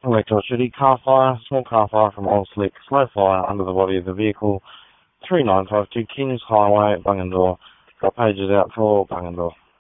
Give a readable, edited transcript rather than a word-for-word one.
Electrical City, car fire, small car fire from Oil Slick, slow fire under the body of the vehicle, 3952 Kings Highway, Bungendore. Got pages out for Bungendore.